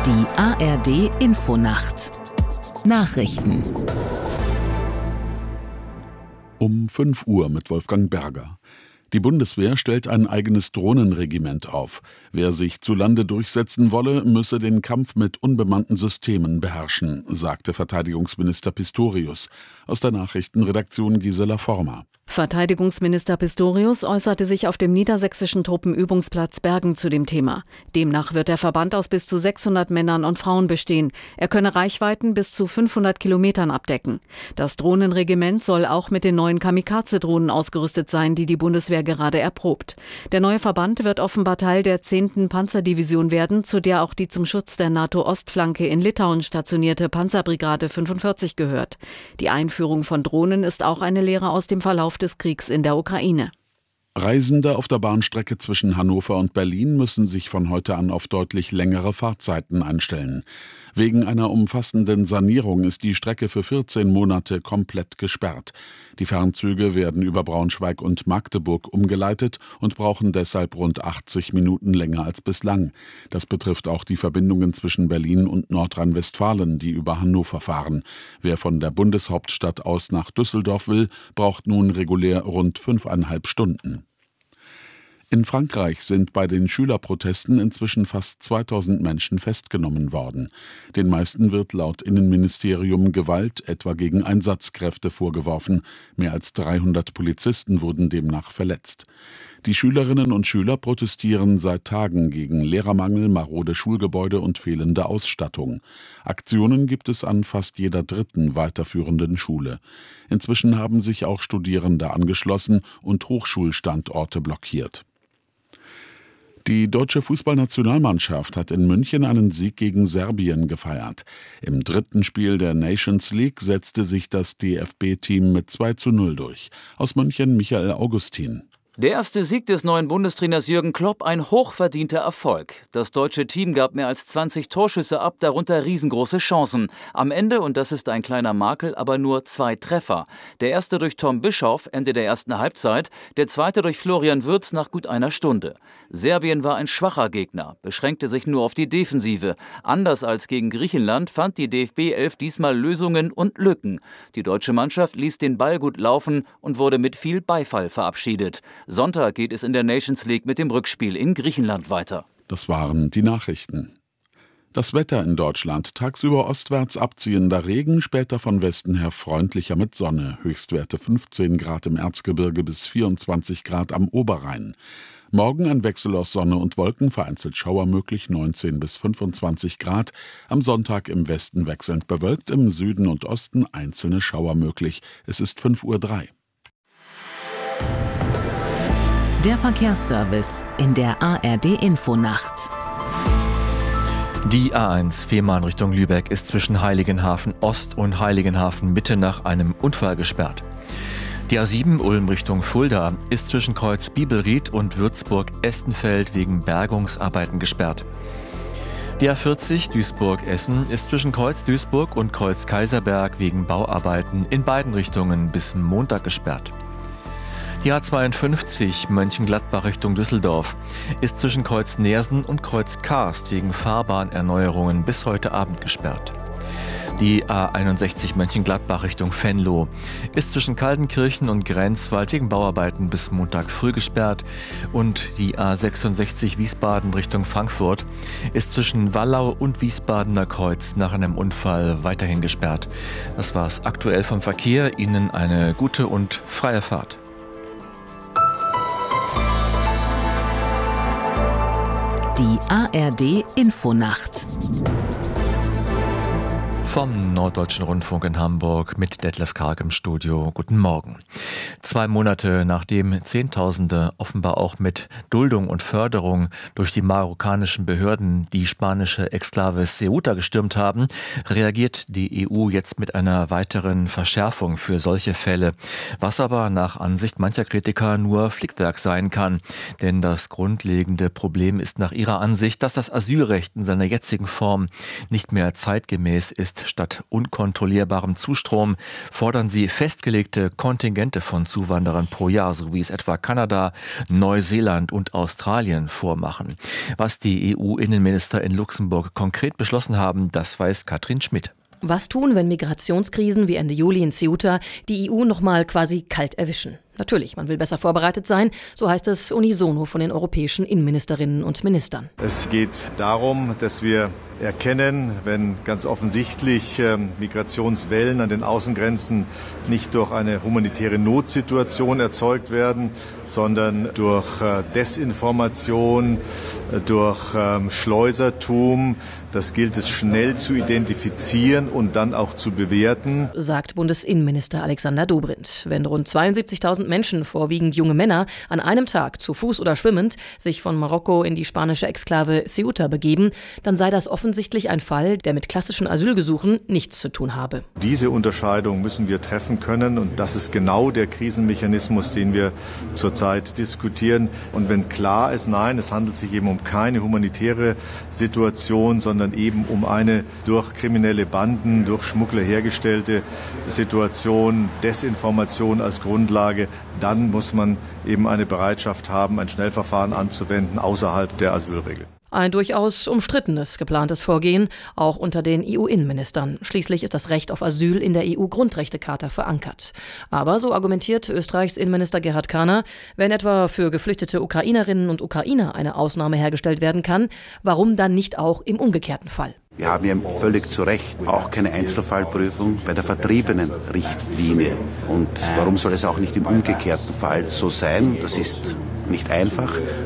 Die ARD Infonacht Nachrichten Um 5 Uhr mit Wolfgang Berger. Die Bundeswehr stellt ein eigenes Drohnenregiment auf. Wer sich zu Lande durchsetzen wolle, müsse den Kampf mit unbemannten Systemen beherrschen, sagte Verteidigungsminister Pistorius. Aus der Nachrichtenredaktion Gisela Former. Verteidigungsminister Pistorius äußerte sich auf dem niedersächsischen Truppenübungsplatz Bergen zu dem Thema. Demnach wird der Verband aus bis zu 600 Männern und Frauen bestehen. Er könne Reichweiten bis zu 500 Kilometern abdecken. Das Drohnenregiment soll auch mit den neuen Kamikaze-Drohnen ausgerüstet sein, die die Bundeswehr gerade erprobt. Der neue Verband wird offenbar Teil der 10. Panzerdivision werden, zu der auch die zum Schutz der NATO-Ostflanke in Litauen stationierte Panzerbrigade 45 gehört. Die Einführung von Drohnen ist auch eine Lehre aus dem Verlauf des Kriegs in der Ukraine. Reisende auf der Bahnstrecke zwischen Hannover und Berlin müssen sich von heute an auf deutlich längere Fahrzeiten einstellen. Wegen einer umfassenden Sanierung ist die Strecke für 14 Monate komplett gesperrt. Die Fernzüge werden über Braunschweig und Magdeburg umgeleitet und brauchen deshalb rund 80 Minuten länger als bislang. Das betrifft auch die Verbindungen zwischen Berlin und Nordrhein-Westfalen, die über Hannover fahren. Wer von der Bundeshauptstadt aus nach Düsseldorf will, braucht nun regulär rund 5,5 Stunden. In Frankreich sind bei den Schülerprotesten inzwischen fast 2000 Menschen festgenommen worden. Den meisten wird laut Innenministerium Gewalt etwa gegen Einsatzkräfte vorgeworfen. Mehr als 300 Polizisten wurden demnach verletzt. Die Schülerinnen und Schüler protestieren seit Tagen gegen Lehrermangel, marode Schulgebäude und fehlende Ausstattung. Aktionen gibt es an fast jeder dritten weiterführenden Schule. Inzwischen haben sich auch Studierende angeschlossen und Hochschulstandorte blockiert. Die deutsche Fußballnationalmannschaft hat in München einen Sieg gegen Serbien gefeiert. Im 3. Spiel der Nations League setzte sich das DFB-Team mit 2:0 durch. Aus München Michael Augustin. Der erste Sieg des neuen Bundestrainers Jürgen Klopp, ein hochverdienter Erfolg. Das deutsche Team gab mehr als 20 Torschüsse ab, darunter riesengroße Chancen. Am Ende, und das ist ein kleiner Makel, aber nur 2 Treffer. Der erste durch Tom Bischoff, Ende der ersten Halbzeit, der zweite durch Florian Wirtz nach gut einer Stunde. Serbien war ein schwacher Gegner, beschränkte sich nur auf die Defensive. Anders als gegen Griechenland fand die DFB 11 diesmal Lösungen und Lücken. Die deutsche Mannschaft ließ den Ball gut laufen und wurde mit viel Beifall verabschiedet. Sonntag geht es in der Nations League mit dem Rückspiel in Griechenland weiter. Das waren die Nachrichten. Das Wetter in Deutschland: tagsüber ostwärts abziehender Regen, später von Westen her freundlicher mit Sonne. Höchstwerte 15 Grad im Erzgebirge bis 24 Grad am Oberrhein. Morgen ein Wechsel aus Sonne und Wolken, vereinzelt Schauer möglich, 19 bis 25 Grad. Am Sonntag im Westen wechselnd bewölkt, im Süden und Osten einzelne Schauer möglich. Es ist 5:03 Uhr. Der Verkehrsservice in der ARD Infonacht. Die A1 Fehmarn Richtung Lübeck ist zwischen Heiligenhafen Ost und Heiligenhafen Mitte nach einem Unfall gesperrt. Die A7 Ulm Richtung Fulda ist zwischen Kreuz Bibelried und Würzburg-Estenfeld wegen Bergungsarbeiten gesperrt. Die A40 Duisburg-Essen ist zwischen Kreuz Duisburg und Kreuz Kaiserberg wegen Bauarbeiten in beiden Richtungen bis Montag gesperrt. Die A52 Mönchengladbach Richtung Düsseldorf ist zwischen Kreuz Neersen und Kreuz Karst wegen Fahrbahnerneuerungen bis heute Abend gesperrt. Die A61 Mönchengladbach Richtung Venlo ist zwischen Kaltenkirchen und Grenzwald wegen Bauarbeiten bis Montag früh gesperrt und die A66 Wiesbaden Richtung Frankfurt ist zwischen Wallau und Wiesbadener Kreuz nach einem Unfall weiterhin gesperrt. Das war's aktuell vom Verkehr. Ihnen eine gute und freie Fahrt. Die ARD Infonacht. Vom Norddeutschen Rundfunk in Hamburg mit Detlef Karg im Studio. Guten Morgen. 2 Monate nachdem Zehntausende offenbar auch mit Duldung und Förderung durch die marokkanischen Behörden die spanische Exklave Ceuta gestürmt haben, reagiert die EU jetzt mit einer weiteren Verschärfung für solche Fälle, was aber nach Ansicht mancher Kritiker nur Flickwerk sein kann. Denn das grundlegende Problem ist nach ihrer Ansicht, dass das Asylrecht in seiner jetzigen Form nicht mehr zeitgemäß ist. Statt unkontrollierbarem Zustrom fordern sie festgelegte Kontingente von Zuwanderern pro Jahr, so wie es etwa Kanada, Neuseeland und Australien vormachen. Was die EU-Innenminister in Luxemburg konkret beschlossen haben, das weiß Katrin Schmidt. Was tun, wenn Migrationskrisen wie Ende Juli in Ceuta die EU nochmal quasi kalt erwischen? Natürlich, man will besser vorbereitet sein, so heißt es unisono von den europäischen Innenministerinnen und Ministern. Es geht darum, dass wir erkennen, wenn ganz offensichtlich Migrationswellen an den Außengrenzen nicht durch eine humanitäre Notsituation erzeugt werden, sondern durch Desinformation, durch Schleusertum. Das gilt es schnell zu identifizieren und dann auch zu bewerten, sagt Bundesinnenminister Alexander Dobrindt. Wenn rund 72.000 Menschen, vorwiegend junge Männer, an einem Tag zu Fuß oder schwimmend sich von Marokko in die spanische Exklave Ceuta begeben, dann sei das offensichtlich ein Fall, der mit klassischen Asylgesuchen nichts zu tun habe. Diese Unterscheidung müssen wir treffen können und das ist genau der Krisenmechanismus, den wir zurzeit diskutieren. Und wenn klar ist, nein, es handelt sich eben um keine humanitäre Situation, sondern eben um eine durch kriminelle Banden, durch Schmuggler hergestellte Situation, Desinformation als Grundlage, dann muss man eben eine Bereitschaft haben, ein Schnellverfahren anzuwenden außerhalb der Asylregel. Ein durchaus umstrittenes geplantes Vorgehen, auch unter den EU-Innenministern. Schließlich ist das Recht auf Asyl in der EU-Grundrechtecharta verankert. Aber, so argumentiert Österreichs Innenminister Gerhard Kahner, wenn etwa für geflüchtete Ukrainerinnen und Ukrainer eine Ausnahme hergestellt werden kann, warum dann nicht auch im umgekehrten Fall? Wir haben ja völlig zu Recht auch keine Einzelfallprüfung bei der Vertriebenenrichtlinie. Und warum soll es auch nicht im umgekehrten Fall so sein? Das ist nicht einfach,